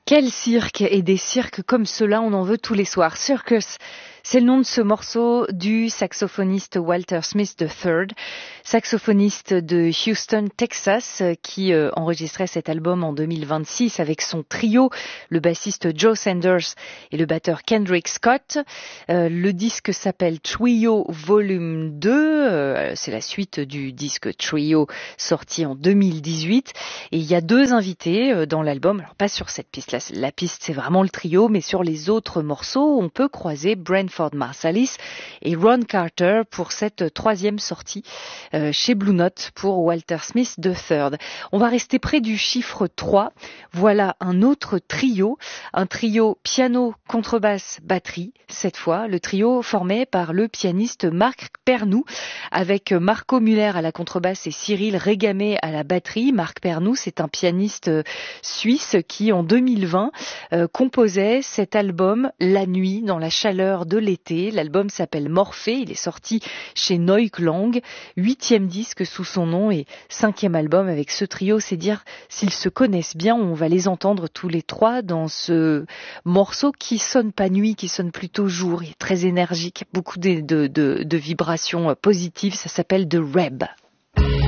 Quel cirque, et des cirques comme cela, on en veut tous les soirs. Circus, c'est le nom de ce morceau du saxophoniste Walter Smith III, saxophoniste de Houston, Texas, qui enregistrait cet album en 2026 avec son trio, le bassiste Joe Sanders et le batteur Kendrick Scott. Le disque s'appelle Trio Volume 2, c'est la suite du disque Trio sorti en 2018. Et il y a deux invités dans l'album, alors pas sur cette piste-là, la piste c'est vraiment le trio, mais sur les autres morceaux, on peut croiser Branford Marsalis et Ron Carter pour cette troisième sortie chez Blue Note pour Walter Smith III. On va rester près du chiffre 3. Voilà un autre trio, un trio piano, contrebasse, batterie. Cette fois, le trio formé par le pianiste Marc Pernoud, avec Marco Müller à la contrebasse et Cyril Régamé à la batterie. Marc Pernoud, c'est un pianiste suisse qui, en 2020, composait cet album la nuit, dans la chaleur de l'été. L'album s'appelle Morphée, il est sorti chez Neuklang, 8e disque sous son nom et 5e album avec ce trio. C'est dire s'ils se connaissent bien. On va les entendre tous les trois dans ce morceau qui sonne pas nuit, qui sonne plutôt jour. Il est très énergique, beaucoup de vibrations positives. Ça s'appelle The Reb.